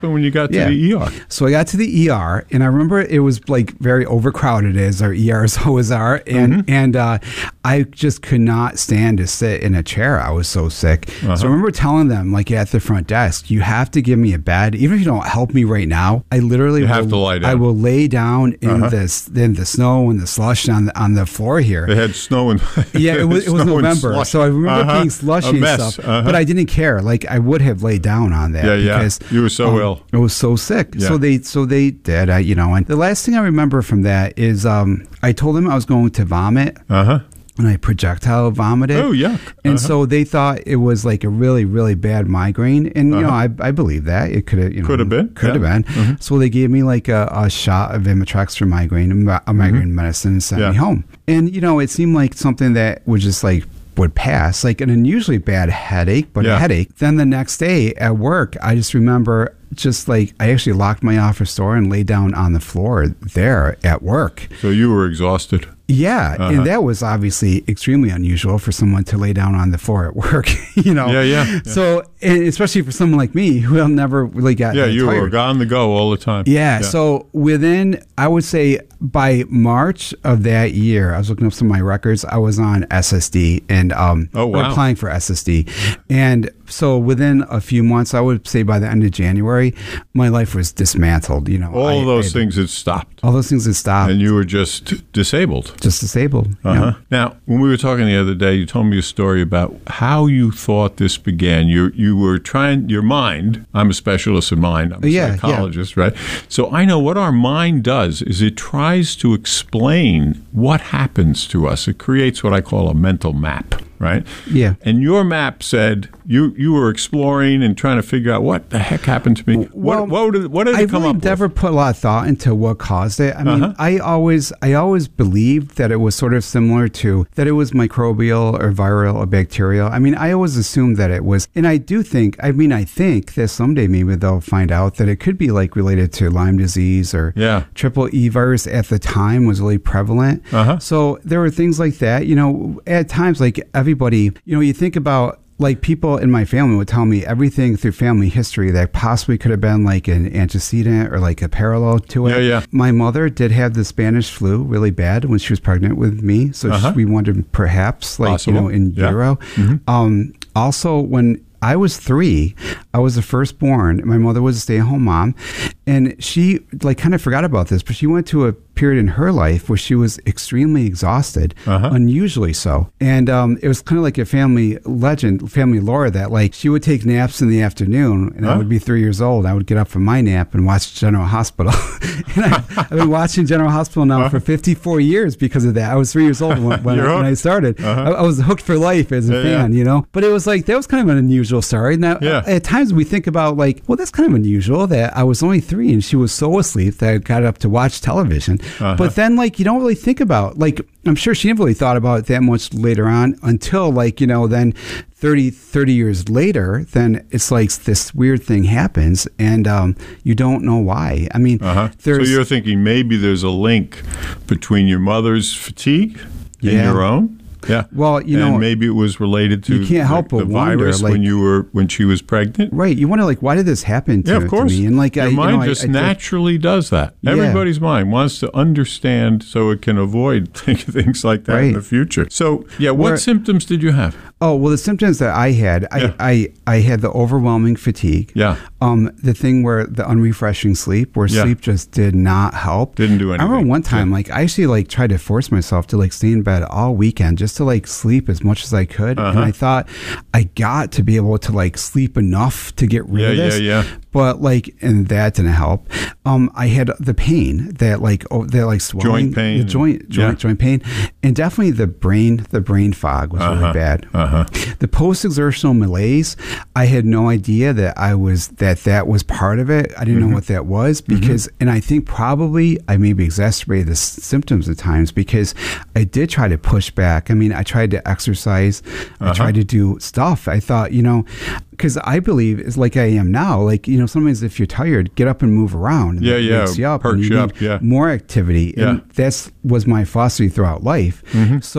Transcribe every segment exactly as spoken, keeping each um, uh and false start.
when you got to Yeah. the E R? So I got to the E R, and I remember it was like very overcrowded, as our E Rs always are, and Mm-hmm. and uh, I just could not stand to sit in a chair. I was so sick. Uh-huh. So I remember telling them, like at the front desk, you have to give me a bed, even if you don't help me right now. I literally You have will, to lie down. I will lay down in Uh-huh. this in the snow and the slush on the on the floor here. They had snow and Yeah, it was, it was snow and November, slush. so I remember Uh-huh. being slushy A and mess. stuff. Uh-huh. But I didn't care. Like I would have laid down on that Yeah, yeah. because You were so um, ill. I was so sick. Yeah. So they so they did. I, you know, and the last thing I remember from that is um, I told them I was going to vomit. Uh huh. And I projectile vomited. Oh, yuck. And Uh-huh. so they thought it was like a really, really bad migraine. And, you know, I, I believe that. It could have, you know. Could have been, Could have yeah. been. Mhm. So they gave me like a, a shot of Imitrex for migraine, a migraine medicine, and sent Mm-hmm. Yeah. me home. And, you know, it seemed like something that would just like, would pass, like an unusually bad headache, but Yeah. a headache. Then the next day at work, I just remember just like I actually locked my office door and laid down on the floor there at work. So you were exhausted. Yeah, Uh-huh. and that was obviously extremely unusual for someone to lay down on the floor at work, you know. Yeah, yeah, yeah. So, and especially for someone like me who never really got Yeah, that you tired. were on the go all the time. Yeah, so within, I would say by March of that year, I was looking up some of my records. I was on S S D and um, Oh, or wow. applying for S S D, and so within a few months, I would say by the end of January, my life was dismantled. You know, all I- those I- things had stopped, all those things had stopped, and you were just disabled. just disabled. you Uh-huh. know. Now, when we were talking the other day, you told me a story about how you thought this began. You you were trying your mind. I'm a specialist in mind. I'm a Yeah, yeah. psychologist, right? So I know what our mind does is it tries to explain what happens to us. It creates what I call a mental map, right? Yeah. And your map said you you were exploring and trying to figure out what the heck happened to me. Well, what what did, what did I it come really up never with? put a lot of thought into what caused it. I mean, Uh-huh. I always, I always believed that it was sort of similar to that it was microbial or viral or bacterial. I mean, I always assumed that it was, and I do think, I mean, I think that someday maybe they'll find out that it could be like related to Lyme disease or Yeah. triple E virus at the time was really prevalent. Uh-huh. So there were things like that. You know, at times, like everybody, you know, you think about. Like people in my family would tell me everything through family history that possibly could have been like an antecedent or like a parallel to it. Yeah, yeah. My mother did have the Spanish flu really bad when she was pregnant with me, so Uh-huh. we wondered perhaps like Possible. you know in Yeah. utero. Um, also, when I was three, I was the firstborn. My mother was a stay-at-home mom, and she like kind of forgot about this, but she went to a period in her life where she was extremely exhausted, Uh-huh. unusually so. And um, it was kind of like a family legend, family lore that like she would take naps in the afternoon, and I Huh? would be three years old. I would get up from my nap and watch General Hospital. and I, I've been watching General Hospital now for fifty-four years because of that. I was three years old when, when, You're I, when I hooked. started. Uh-huh. I, I was hooked for life as a Yeah, fan, yeah. you know. But it was like that was kind of an unusual story. Now, Yeah. at times we think about like, well, that's kind of unusual that I was only three and she was so asleep that I got up to watch television. Uh-huh. But then, like, you don't really think about like I'm sure she never really thought about it that much later on until like you know then thirty, thirty years later, then it's like this weird thing happens and um, you don't know why. I mean, Uh-huh. So there's you're thinking maybe there's a link between your mother's fatigue and Yeah. your own? Yeah. Well, you and know, maybe it was related to you can't help the, but the wonder, virus like- when you were when she was pregnant. right. You wonder like why did this happen to, Yeah, of to course. me? And like your I, you mind know, I- just I, I, naturally does that. Yeah. Everybody's mind wants to understand so it can avoid things like that in Right. the future. So, yeah, what Where- symptoms did you have? Oh, well, the symptoms that I had, Yeah. I, I, I had the overwhelming fatigue. Yeah. Um, the thing where the unrefreshing sleep, where Yeah. sleep just did not help. Didn't do I remember anything. one time, like, I actually, like, tried to force myself to, like, stay in bed all weekend just to, like, sleep as much as I could. And Uh-huh. I thought I got to be able to, like, sleep enough to get rid Yeah, of this. yeah, yeah. But, like, and that didn't help. Um, I had the pain that, like, oh, that, like, swelling. Joint pain The and- joint, joint, yeah. joint pain. And definitely the brain, the brain fog was Uh-huh. really bad. Uh-huh. The post-exertional malaise, I had no idea that I was that that was part of it. I didn't Mm-hmm. know what that was because, and I think probably I maybe exacerbated the s- symptoms at times because I did try to push back. I mean, I tried to exercise, I Uh-huh. tried to do stuff. I thought, you know, because I believe it's like I am now. Like you know, sometimes if you're tired, get up and move around. And Yeah, that yeah, wakes you up. perks and you need up, yeah. more activity. Yeah. And that's was my philosophy throughout life. Mm-hmm. So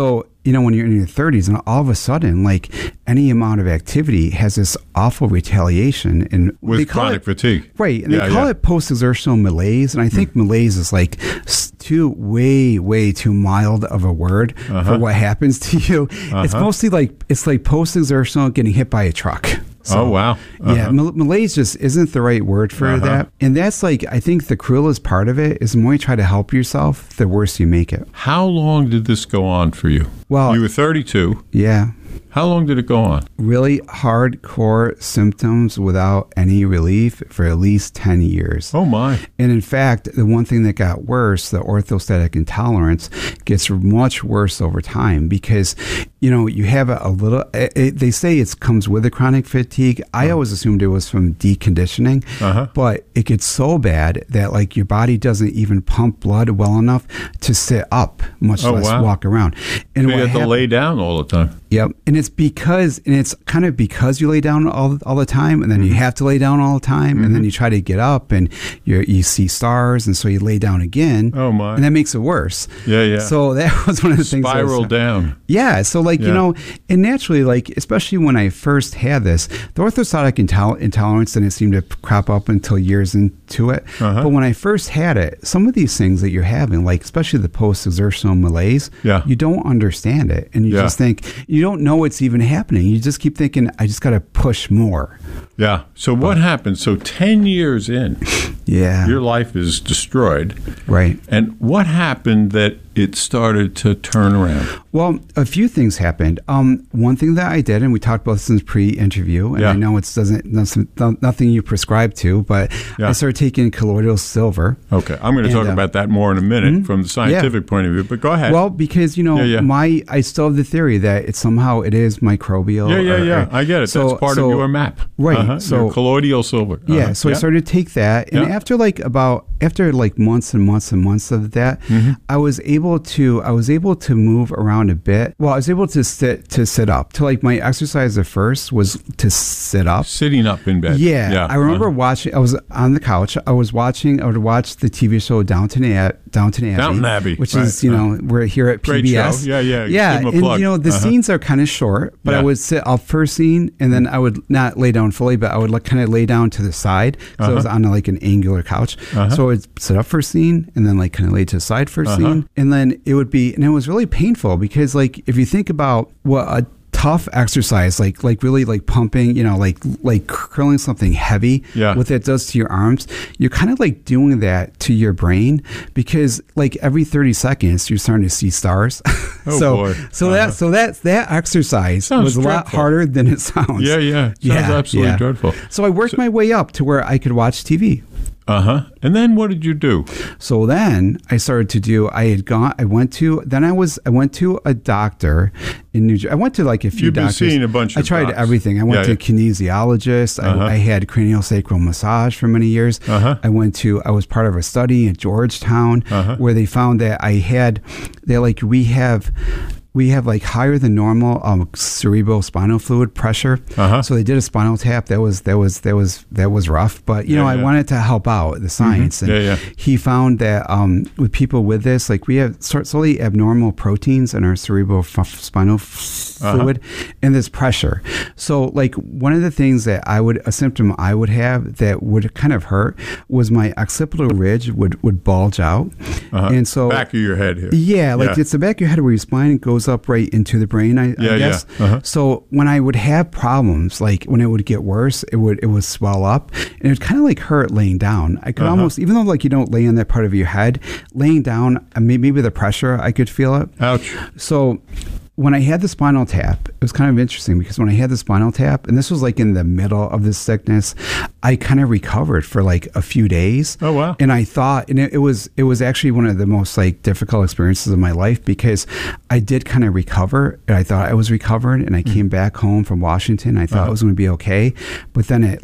you know, when you're in your thirties and all of a sudden, like any amount of activity has this awful retaliation. And with they call chronic it, fatigue. Right. And yeah, they call yeah. it post-exertional malaise. And I think mm. malaise is like too, way, way too mild of a word uh-huh. for what happens to you. Uh-huh. It's mostly like, it's like post-exertional getting hit by a truck. So, oh, wow. Uh-huh. Yeah, mal- malaise just isn't the right word for uh-huh. that. And that's like, I think the cruelest part of it is the more you try to help yourself, the worse you make it. How long did this go on for you? Well, you were thirty-two. Yeah. How long did it go on? Really hardcore symptoms without any relief for at least ten years. Oh, my. And in fact, the one thing that got worse, the orthostatic intolerance, gets much worse over time because, you know, you have a, a little, it, it, they say it comes with a chronic fatigue. I uh-huh. always assumed it was from deconditioning, uh-huh. but it gets so bad that like your body doesn't even pump blood well enough to sit up, much oh, less wow. walk around. And so you have happened, to lay down all the time. Yep. And it's because, and it's kind of because you lay down all, all the time, and then mm-hmm. you have to lay down all the time, mm-hmm. and then you try to get up, and you you see stars, and so you lay down again. Oh, my. And that makes it worse. Yeah, yeah. So that was one of the things. Spiral down. Yeah. So, like, yeah. you know, and naturally, like, especially when I first had this, the orthostatic intol- intolerance didn't seem to crop up until years into it. Uh-huh. But when I first had it, some of these things that you're having, like, especially the post-exertional malaise, yeah. you don't understand it. And you yeah. just think, you don't know it's even happening. You just keep thinking, I just got to push more. Yeah. So what happened? So ten years in, yeah, your life is destroyed. Right. And what happened that it started to turn around? Well, a few things happened. Um, one thing that I did, and we talked about this in the pre-interview, and yeah. I know it doesn't nothing you prescribe to, but yeah. I started taking colloidal silver. Okay, I'm going to talk uh, about that more in a minute mm-hmm. from the scientific yeah. point of view. But go ahead. Well, because you know, yeah, yeah. my I still have the theory that it somehow it is microbial. Yeah, yeah, or, yeah. I get it. So, That's part so, of your map, right? Uh-huh. So your colloidal silver. Uh-huh. Yeah. So yeah. I started to take that, and yeah. after like about after like months and months and months of that, mm-hmm. I was able to I was able to move around a bit. Well, I was able to sit to sit up. To like my exercise at first was to sit up, sitting up in bed. Yeah, yeah. I remember uh-huh. watching. I was on the couch. I was watching. I would watch the T V show Downton Abbey. Downton Abbey, Downton Abbey, which right. is you know we're here at Great P B S. Show. Yeah, yeah, yeah. Give 'em a And plug. you know the uh-huh. scenes are kind of short, but yeah. I would sit up first scene, and then I would not lay down fully, but I would like kind of lay down to the side because uh-huh. I was on like an angular couch. Uh-huh. So I would sit up first scene, and then like kind of lay to the side first uh-huh. scene, and then it would be, and it was really painful because like if you think about what a tough exercise, like like really like pumping, you know, like like curling something heavy, yeah. what that does to your arms, you're kind of like doing that to your brain because like every thirty seconds you're starting to see stars. Oh so boy. so uh-huh. that so that that exercise sounds was a dreadful. lot harder than it sounds. Yeah, yeah. Sounds yeah, absolutely yeah. dreadful. So I worked so, my way up to where I could watch T V. Uh-huh. And then what did you do? So then I started to do, I had gone, I went to, then I was, I went to a doctor in New Jersey. I went to like a few You've been doctors. seeing a bunch of I tried docs. everything. I went yeah, to yeah. a kinesiologist. Uh-huh. I, I had craniosacral massage for many years. Uh-huh. I went to, I was part of a study at Georgetown uh-huh. where they found that I had, they're like, we have, we have like higher than normal um, cerebral spinal fluid pressure. Uh-huh. So they did a spinal tap. That was that was that was that was rough. But you yeah, know, yeah. I wanted to help out the science. Mm-hmm. And yeah, yeah. he found that um, with people with this, like we have sort slightly abnormal proteins in our cerebral f- spinal f- fluid, uh-huh. and this pressure. So like one of the things that I would a symptom I would have that would kind of hurt was my occipital ridge would would bulge out, uh-huh. and so back of your head here. Yeah, like yeah. it's the back of your head where your spine goes up right into the brain, I, yeah, I guess. Yeah. Uh-huh. So when I would have problems, like when it would get worse, it would it would swell up, and it would kind of like hurt laying down. I could uh-huh. almost, even though like you don't lay on that part of your head, laying down, maybe the pressure, I could feel it. Ouch. So when I had the spinal tap, it was kind of interesting because when I had the spinal tap, and this was like in the middle of this sickness, I kind of recovered for like a few days. Oh, wow. And I thought, and it, it was it was actually one of the most like difficult experiences of my life because I did kind of recover, and I thought I was recovered, and I mm. came back home from Washington. I thought uh-huh. it was going to be okay, but then it like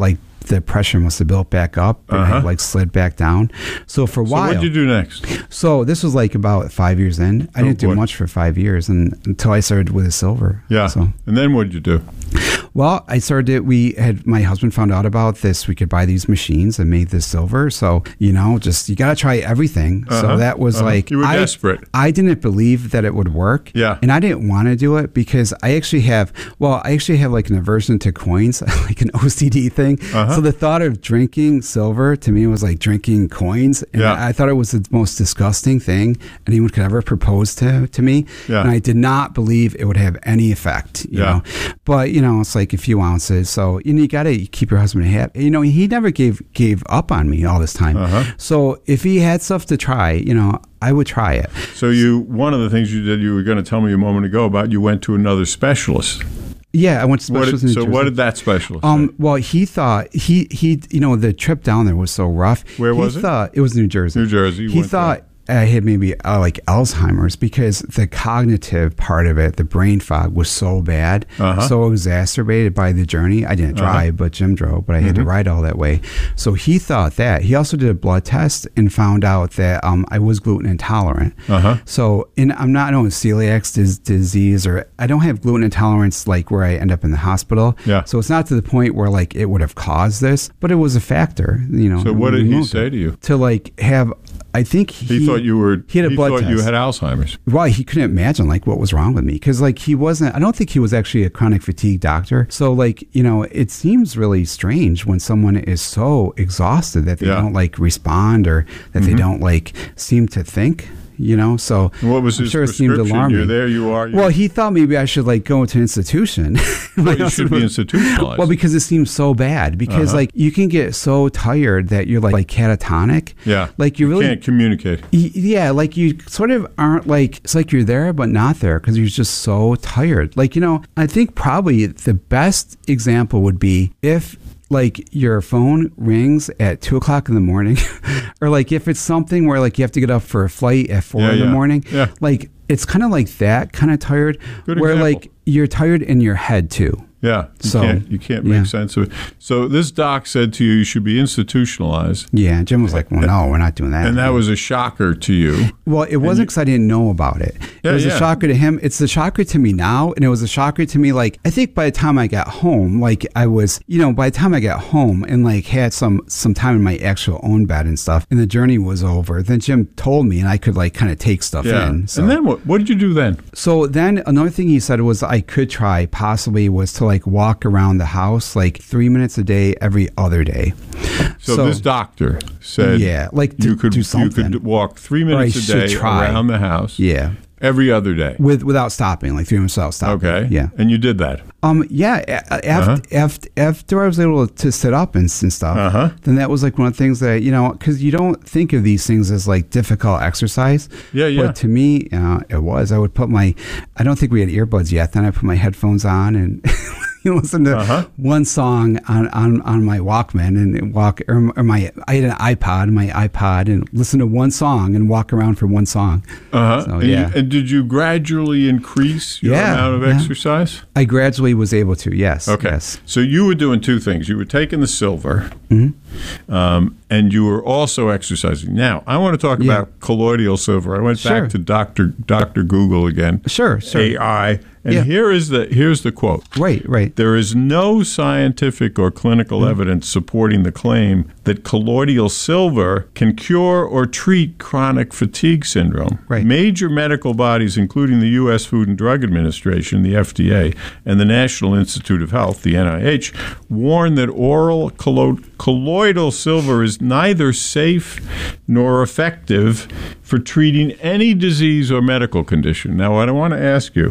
the pressure must have built back up and Uh-huh. I like slid back down. So for a So while, what did you do next? so this was like about five years in. I Oh, didn't do boy. much for five years, and until I started with a silver. Yeah. So. And then what did you do? Well, I started. We had my husband found out about this. We could buy these machines and made this silver. So you know, just you got to try everything. Uh-huh, So that was uh-huh. like You were I, desperate. I didn't believe that it would work. Yeah. and I didn't want to do it because I actually have. Well, I actually have like an aversion to coins, like an O C D thing. Uh-huh. So the thought of drinking silver to me was like drinking coins, and Yeah. I, I thought it was the most disgusting thing anyone could ever propose to to me. Yeah. And I did not believe it would have any effect. You Yeah. know, but you know, it's like a few ounces. So you know, you got to keep your husband happy. You know, he never gave gave up on me all this time. Uh-huh. So if he had stuff to try, you know, I would try it. So you, one of the things you did, you were going to tell me a moment ago about, you went to another specialist. Yeah, I went to What specialists did, in New so Jersey. what did that specialist Um, say? well, he thought he he you know the trip down there was so rough. Where he was it? Thought it was New Jersey. New Jersey. You He went thought I had maybe uh, like Alzheimer's because the cognitive part of it, the brain fog, was so bad, Uh-huh. so exacerbated by the journey. I didn't drive, but Jim drove, but I had Mm-hmm. to ride all that way. So he thought that. He also did a blood test and found out that um, I was gluten intolerant. Uh-huh. So, and I'm not, I don't have celiac dis- disease, or I don't have gluten intolerance like where I end up in the hospital. Yeah. So it's not to the point where like it would have caused this, but it was a factor, you know. So what did he removed say it. to you? To like have, I think he, He, thought you were. he had a blood thought test. you had Alzheimer's. Well, he couldn't imagine like what was wrong with me because like he wasn't. I don't think he was actually a chronic fatigue doctor. So like you know, it seems really strange when someone is so exhausted that they Yeah. don't like respond or that they don't like seem to think. You know, so And what was I'm his sure it seemed prescription? alarming. You're there. You are. Well, he thought maybe I should like go into an institution. Well, My you should husband be was- institutionalized. Well, because it seems so bad. Because Uh-huh. like you can get so tired that you're like, like catatonic. yeah. Like you You really can't communicate. Y- Yeah, like you sort of aren't like, it's like you're there but not there because you're just so tired. Like, you know, I think probably the best example would be if like your phone rings at two o'clock in the morning or like if it's something where like you have to get up for a flight at four Yeah, in the yeah. morning, Yeah. like it's kind of like that kind of tired Good where example. like you're tired in your head too. Yeah. You So, can't, you can't make yeah. sense of it. So this doc said to you, you should be institutionalized. Yeah. Jim was like, well, no, we're not doing that. And that was a shocker to you. Well, it wasn't because I didn't know about it. Yeah, it was yeah. a shocker to him. It's a shocker to me now. And it was a shocker to me, like, I think by the time I got home, like, I was, you know, by the time I got home and, like, had some some time in my actual own bed and stuff, and the journey was over, then Jim told me, and I could, like, kind of take stuff Yeah. in. So. And then what? What did you do then? So then another thing he said was I could try possibly was to, like, walk around the house, like, three minutes a day, every other day. So, this doctor said, Yeah, like, to you could do you something. could walk three Or I minutes a should day try. around the house. Yeah. Every other day. With, without stopping, like, three minutes without stopping. Okay. Yeah. And you did that. Um. Yeah. a- After, Uh-huh. after after I was able to sit up and, and stuff, Uh-huh. then that was like one of the things that you know because you don't think of these things as like difficult exercise. Yeah, yeah. But to me, uh, it was. I would put my. I don't think we had earbuds yet. Then I put my headphones on and. You know, listen to Uh-huh. one song on, on, on my Walkman and walk, or, or my I had an iPod, my iPod, and listen to one song and walk around for one song. Uh-huh. So, and, you- yeah. and did you gradually increase your Yeah, amount of yeah. exercise? I gradually was able to. Yes. Okay. Yes. So you were doing two things. You were taking the silver, Mm-hmm. um, and you were also exercising. Now, I want to talk Yeah. about colloidal silver. I went Sure. back to Doctor Doctor Google again. Sure. Sure. A I. And Yeah. here is the here's the quote. Right. Right. There is no scientific or clinical Mm-hmm. evidence supporting the claim that colloidal silver can cure or treat chronic fatigue syndrome. Right. Major medical bodies, including the U S Food and Drug Administration, the F D A, and the National Institute of Health, the N I H, warn that oral collo- colloidal silver is neither safe nor effective for treating any disease or medical condition. Now, what I want to ask you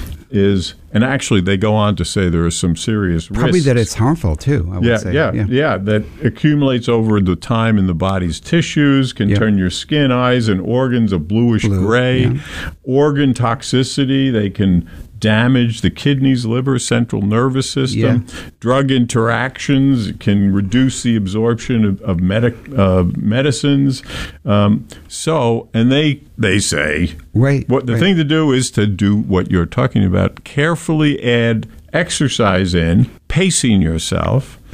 is, and actually they go on to say there are some serious risks. Probably that it's harmful too. I would Yeah, say. yeah, yeah, that accumulates over the time in the body's tissues, can Yeah. turn your skin, eyes, and organs a bluish Blue, gray. yeah. Organ toxicity, they can damage the kidneys, liver, central nervous system. Drug interactions can reduce the absorption of, of medic, uh, medicines. Um, so, and they they say, Right. what the right. thing to do is to do what you're talking about. Carefully add exercise in, pacing yourself,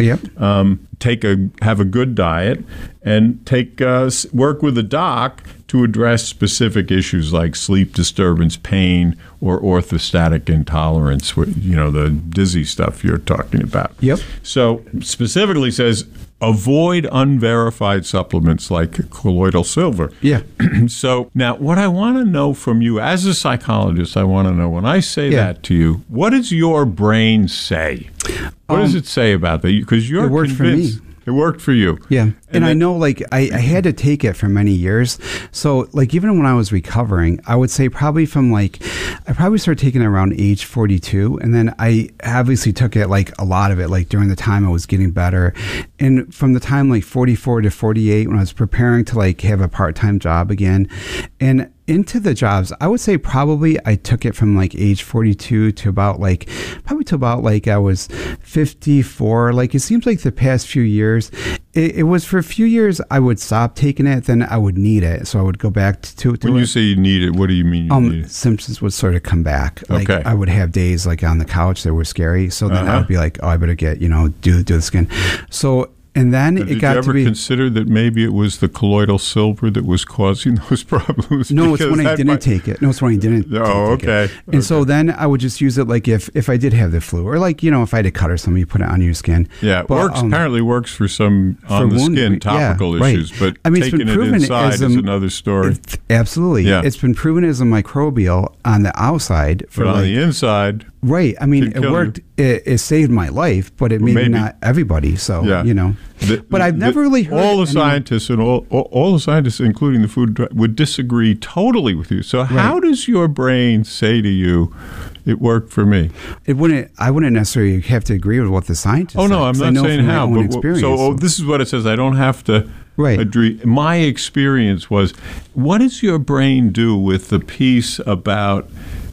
Yep. Um, take a have a good diet, and take uh, s- work with a doc to address specific issues like sleep disturbance, pain, or orthostatic intolerance. wh- You know, the dizzy stuff you're talking about. Yep. So specifically says avoid unverified supplements like colloidal silver. Yeah. So now what I want to know from you as a psychologist, I want to know when I say Yeah. that to you, what does your brain say? What does Um, it say about that? Because you're it worked for me. convinced. It worked for you. Yeah. And, And I then- know, like, I, I had to take it for many years. So, like, even when I was recovering, I would say probably from, like, I probably started taking it around age forty-two. And then I obviously took it, like, a lot of it, like, during the time I was getting better. And from the time, like, forty-four to forty-eight, when I was preparing to, like, have a part-time job again. And into the jobs, I would say probably I took it from like age forty-two to about like, probably to about like I was fifty-four. Like, it seems like the past few years, it, it was for a few years I would stop taking it, then I would need it. So I would go back to, to, to When it. you say you need it, what do you mean you need Um, it? symptoms would sort of come back. Like, Okay. I would have days like on the couch that were scary. So then I Uh-huh. would be like, oh, I better get, you know, do, do the skin. So, and then Did it you got ever to be. consider that maybe it was the colloidal silver that was causing those problems? No, it's Because when I that didn't might- take it. No, it's when I didn't. Oh, take it. okay. And so then I would just use it like if, if I did have the flu, or like, you know, if I had a cut or something, you put it on your skin. Yeah, it But, works. um, Apparently works for some on for the wound- skin yeah, topical right. issues, but I mean, it's taking been it proven inside as is a- another story. It- absolutely. Yeah. It's been proven as a microbial on the outside for But on like, the inside, right. I mean, can it kill worked. It, it saved my life, but it maybe, Maybe. not everybody. So, yeah, you know, The- but I've the- never really heard all the anyone- scientists and all, all all the scientists, including the food, dri- would disagree totally with you. So how does your brain say to you, "It worked for me"? it wouldn't, I wouldn't necessarily have to agree with what the scientists Oh no, say, I'm 'cause I not know saying from my how. own But experience. so oh, this is what it says. I don't have to. Right. Agree. My experience was, what does your brain do with the piece about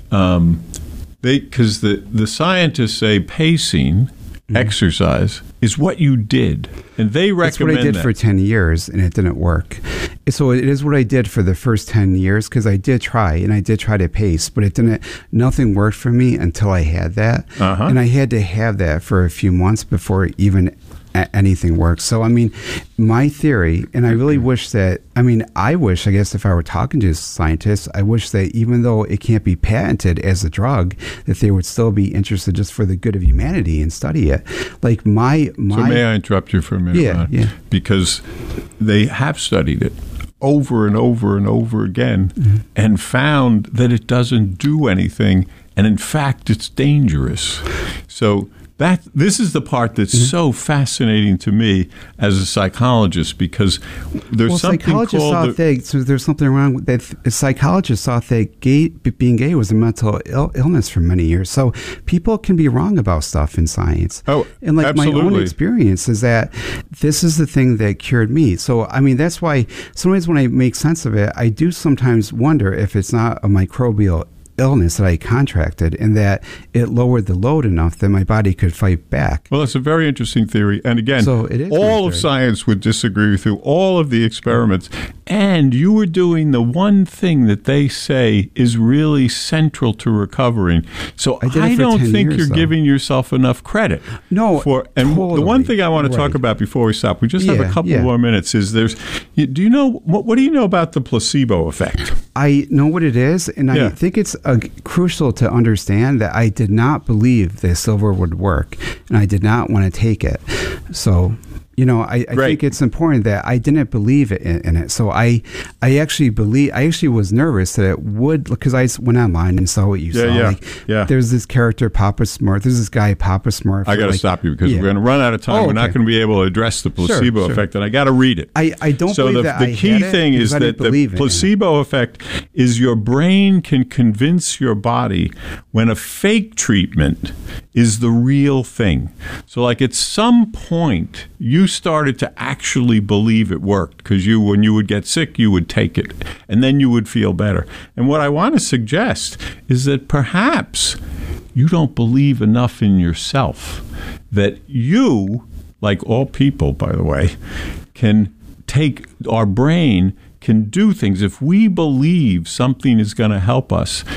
um, they? Because the the scientists say pacing, exercise, is what you did, and they recommend That's what I did that. for ten years, and it didn't work. So it is what I did for the first ten years, because I did try, and I did try to pace, but it didn't, nothing worked for me until I had that. Uh-huh. And I had to have that for a few months before even a- anything works. So, I mean, my theory, and I really wish that, I mean, I wish, I guess if I were talking to scientists, I wish that even though it can't be patented as a drug, that they would still be interested just for the good of humanity and study it. Like my, my. So may I interrupt you for a minute, Yeah, Ron? yeah. Because they have studied it over and over and over again Mm-hmm. and found that it doesn't do anything, and in fact, it's dangerous. So that this is the part that's Mm-hmm. so fascinating to me as a psychologist, because there's Well, something psychologists called thought the, that so there's something wrong with that. Psychologists thought that gay, being gay was a mental Ill, illness for many years. So people can be wrong about stuff in science. Oh, and like my own absolutely. experience is that this is the thing that cured me. So I mean, that's why sometimes when I make sense of it, I do sometimes wonder if it's not a microbial illness that I contracted, and that it lowered the load enough that my body could fight back. Well, it's a very interesting theory. And again, So it is all my of theory. science would disagree with you, all of the experiments. And you were doing the one thing that they say is really central to recovering. So I I, did it for don't ten think years, you're though. giving yourself enough credit. No, For And the one totally. thing I want to talk Right. about before we stop, we just have Yeah, a couple yeah. more minutes, is there's, you- do you know, what, what do you know about the placebo effect? I know what it is, and Yeah. I think it's uh, crucial to understand that I did not believe that silver would work, and I did not want to take it. So, you know, I, I Great. think it's important that I didn't believe it in, in it. So I, I actually believe. I actually was nervous that it would, because I s- went online and saw what you Yeah, saw. yeah, Like, yeah. There's this character, Papa Smurf. There's this guy, Papa Smurf. I got to like- stop you because Yeah. we're going to run out of time. Oh, We're not okay. going to be able to address the placebo sure. effect, and I got to read it. I, I don't so believe the, that the I key had it thing because is I that didn't the believe in it. placebo effect is your brain can convince your body when a fake treatment is the real thing. So like at some point you started to actually believe it worked, because you, when you would get sick, you would take it and then you would feel better. And what I want to suggest is that perhaps you don't believe enough in yourself, that you, like all people, by the way, can take, our brain can do things. If we believe something is going to help us,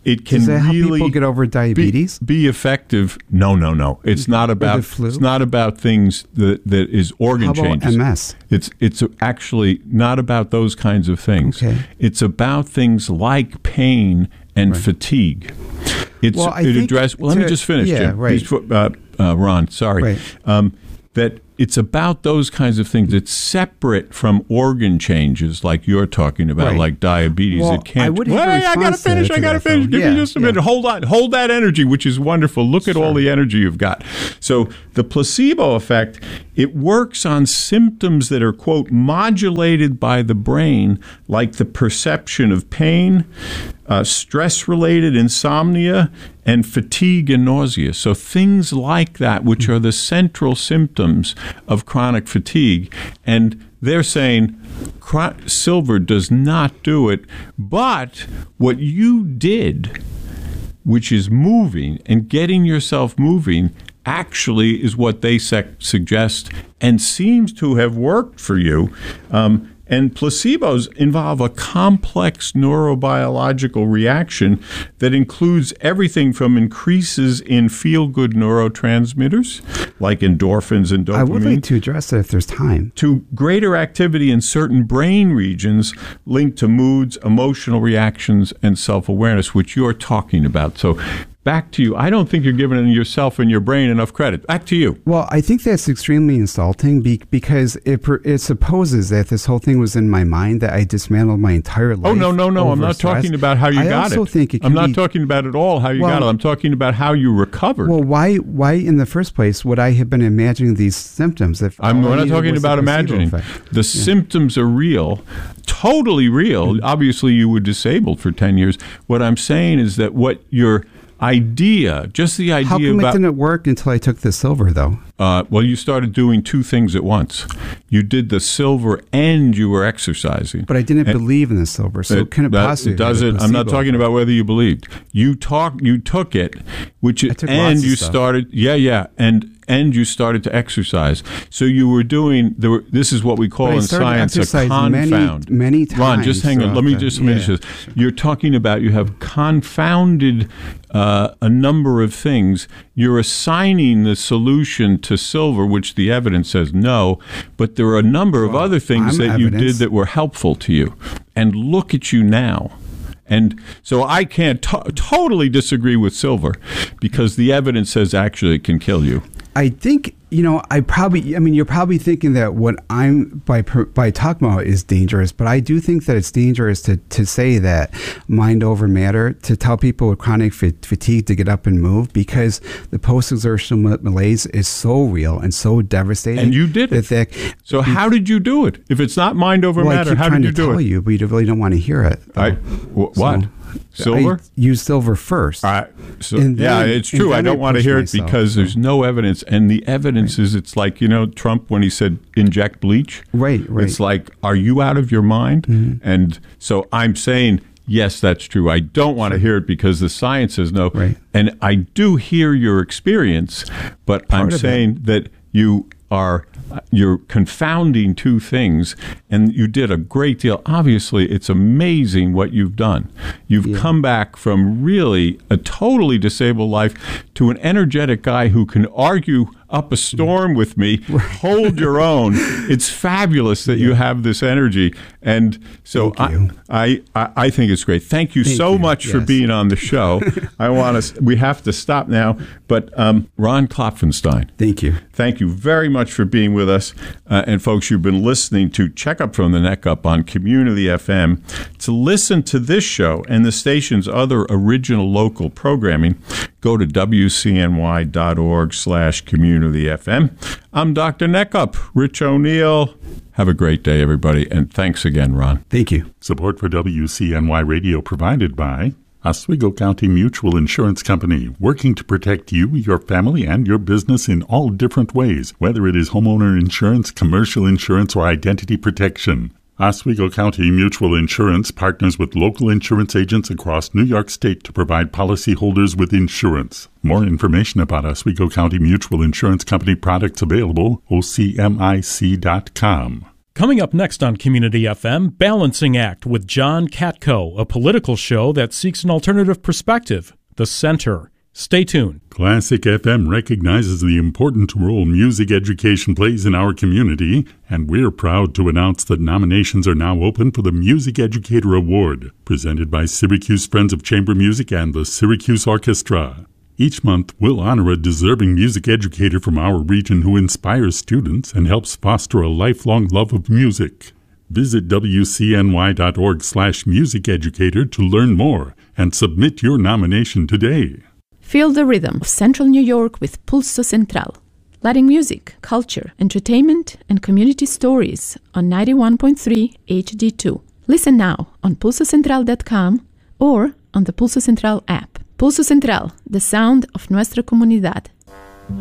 it can Does that help really people get over diabetes? Be, be effective. No, no, no. It's not about flu? It's not about things that that is organ How about changes. M S? It's it's actually not about those kinds of things. Okay. It's about things like pain and Right. fatigue. It's Well, I it think address. Well, let me to- just finish, yeah, Jim. right. Please, uh, uh, Ron, sorry. Right. Um, that it's about those kinds of things. It's separate from organ changes like you're talking about, Right. like diabetes. Well, it can't. I would have Well, a I got to response to- finish. to I got to that, finish. though. Give Yeah, me just a yeah. minute. Hold on. Hold that energy, which is wonderful. Look at all the energy you've got. So the placebo effect, it works on symptoms that are, quote, modulated by the brain, like the perception of pain, uh, stress-related insomnia, and fatigue and nausea. So things like that, which are the central symptoms of chronic fatigue. And they're saying cro- silver does not do it. But what you did, which is moving and getting yourself moving, actually is what they sec- suggest and seems to have worked for you. Um, and placebos involve a complex neurobiological reaction that includes everything from increases in feel-good neurotransmitters, like endorphins and dopamine, I would like to address it if there's time. to greater activity in certain brain regions linked to moods, emotional reactions, and self-awareness, which you're talking about. So back to you. I don't think you're giving yourself and your brain enough credit. Back to you. Well, I think that's extremely insulting be- because it per- it supposes that this whole thing was in my mind, that I dismantled my entire life. Oh, no, no, no. I'm over not stress. talking about how you I got it. also think it I'm can not be- talking about at all how you Well- got it. I'm talking about how you recovered. Well, why why in the first place would I have been imagining these symptoms? If I'm all I we're not needed talking was the about placebo imagining. effect? The symptoms are real, totally real. Obviously, you were disabled for ten years. What I'm saying is that what your idea, just the idea How come about it didn't work until I took the silver, though? Uh, well, you started doing two things at once. You did the silver and you were exercising. But I didn't And believe in the silver, so it- can it that- possibly it have a doesn't. I'm not placebo talking effect? about whether you believed. You talk. You took it, which I took and lots of you stuff. started. Yeah, yeah, and and you started to exercise. So you were doing. There were, this is what we call But I in started to science a exercise many- confound. many Ron, just times hang on. Let me throughout the- just finish yeah. this. You're talking about you have confounded uh, a number of things. You're assigning the solution to silver, which the evidence says no, but there are a number of Well, other things I'm that you did evidence. that were helpful to you. And look at you now. And so I can't to- totally disagree with silver because the evidence says actually it can kill you. I think, you know, I probably, I mean, you're probably thinking that what I'm by per- by talking about is dangerous, but I do think that it's dangerous to, to say that mind over matter, to tell people with chronic fa- fatigue to get up and move, because the post-exertional malaise is so real and so devastating. And you did it. That that, So how did you do it? If it's not mind over well, I matter, keep how trying did you to do tell it? you, but you really don't want to hear it. though. I, wh- So, what? Silver? I use silver first. I, so, And yeah, then- it's and true. I then don't I want to push hear myself, it because so. there's no evidence. And the evidence is it's like, you know, Trump when he said inject bleach. Right, right. It's like, are you out of your mind? Mm-hmm. And so I'm saying, yes, that's true. I don't want to hear it because the science says no. Right. And I do hear your experience, but I'm of it. saying that you are you're confounding two things, and you did a great deal. Obviously, it's amazing what you've done. You've Yeah. come back from really a totally disabled life to an energetic guy who can argue up a storm with me, hold your own. It's fabulous that you have this energy. And so Thank you. I, I, I think it's great. Thank you Thank so you. much for Yes. being on the show. I want to, we have to stop now, but um, Ron Klopfenstein, Thank you. thank you very much for being with us. Uh, and folks, you've been listening to Checkup from the Neck Up on Community F M. To listen to this show and the station's other original local programming, go to W C N Y dot org slash community F M. I'm Doctor Neckup, Rich O'Neill. Have a great day, everybody. And thanks again, Ron. Thank you. Support for W C N Y Radio provided by Oswego County Mutual Insurance Company, working to protect you, your family, and your business in all different ways, whether it is homeowner insurance, commercial insurance, or identity protection. Oswego County Mutual Insurance partners with local insurance agents across New York State to provide policyholders with insurance. More information about Oswego County Mutual Insurance Company products available, O C M I C dot com. Coming up next on Community F M, Balancing Act with John Katko, a political show that seeks an alternative perspective, The Center. Stay tuned. Classic F M recognizes the important role music education plays in our community, and we're proud to announce that nominations are now open for the Music Educator Award, presented by Syracuse Friends of Chamber Music and the Syracuse Orchestra. Each month, we'll honor a deserving music educator from our region who inspires students and helps foster a lifelong love of music. Visit W C N Y dot org slash music educator to learn more and submit your nomination today. Feel the rhythm of Central New York with Pulso Central. Letting music, culture, entertainment, and community stories on ninety-one point three H D two. Listen now on pulso central dot com or on the Pulso Central app. Pulso Central, the sound of nuestra comunidad.